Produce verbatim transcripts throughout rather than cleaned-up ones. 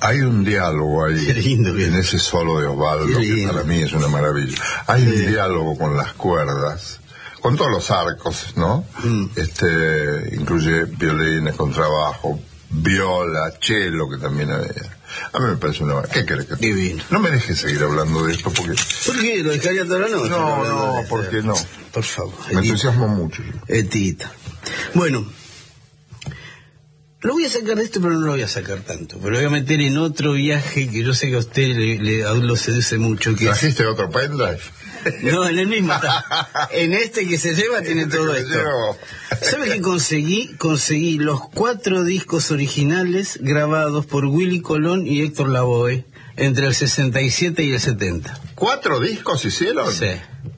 Hay un diálogo ahí, Qué lindo, en ese solo de Osvaldo, que para mí es una maravilla. Hay sí. un diálogo con las cuerdas, con todos los arcos, ¿no? Mm. Este, incluye violines, contrabajo, viola, cello, que también había. A mí me parece una... ¿Qué querés que te... Divino. No me dejes seguir hablando de esto porque... ¿Por qué? ¿Lo dejaría toda la noche? No, no, porque no. Por favor. Me entusiasmo mucho. Etita. Bueno, lo voy a sacar de esto, pero no lo voy a sacar tanto. Pero lo voy a meter en otro viaje que yo sé que a usted le, le, a lo seduce mucho. Que ¿Trajiste es... otro pendrive? No, en el mismo está. En este que se lleva tiene este todo esto. ¿Sabe qué conseguí? Conseguí los cuatro discos originales grabados por Willy Colón y Héctor Lavoe entre el sesenta y siete y el setenta. ¿Cuatro discos hicieron? Sí.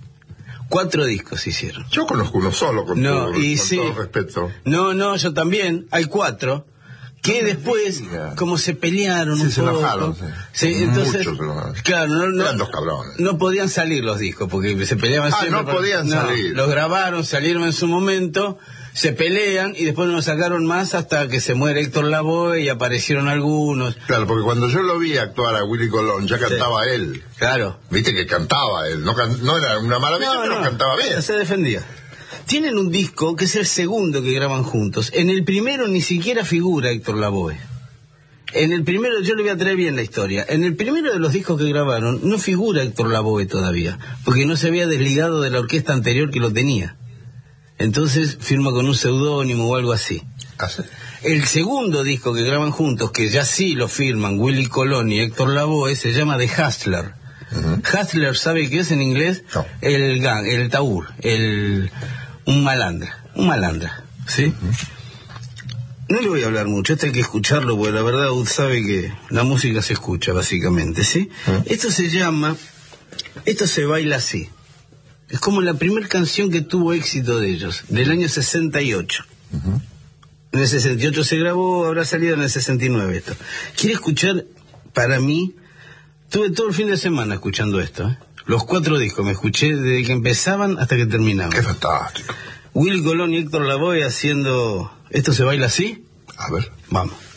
Cuatro discos hicieron. Yo conozco uno solo, con, no, todo, y con sí. todo respeto. No, no, yo también. Hay cuatro. Que después, como se pelearon sí, un se poco, enojaron, sí. Sí, entonces, Muchos se enojaron. Claro, no, no, eran dos cabrones. No podían salir los discos, porque se peleaban ah, siempre. no podían no, salir. Los grabaron, salieron en su momento, se pelean y después no los sacaron más hasta que se muere Héctor Lavoe y aparecieron algunos. Claro, porque cuando yo lo vi actuar a Willy Colón, ya cantaba sí. él. Claro. Viste que cantaba él, no, can, no era una maravilla, no, pero no, cantaba bien. Se defendía. Tienen un disco que es el segundo que graban juntos. En el primero ni siquiera figura Héctor Lavoe. En el primero, yo le voy a traer bien la historia. En el primero de los discos que grabaron no figura Héctor Lavoe todavía, porque no se había desligado de la orquesta anterior que lo tenía. Entonces firma con un seudónimo o algo así. ¿Ah, sí? El segundo disco que graban juntos, que ya sí lo firman Willy Colón y Héctor Lavoe, se llama The Hustler. Uh-huh. Hustler, ¿sabe qué es en inglés? No. El gang, el taur, el un malandra, un malandra, ¿sí? Uh-huh. No le voy a hablar mucho, esto hay que escucharlo, porque la verdad usted sabe que la música se escucha, básicamente, ¿sí? ¿Eh? Esto se llama, esto se baila así. Es como la primera canción que tuvo éxito de ellos, del año sesenta y ocho. Uh-huh. En el sesenta y ocho se grabó, habrá salido en el sesenta y nueve esto. ¿Quiere escuchar? Para mí, tuve todo el fin de semana escuchando esto, ¿eh? Los cuatro discos, me escuché desde que empezaban hasta que terminaban. ¡Qué fantástico! Willy Colón y Héctor Lavoe haciendo... ¿Esto se baila así? A ver. Vamos.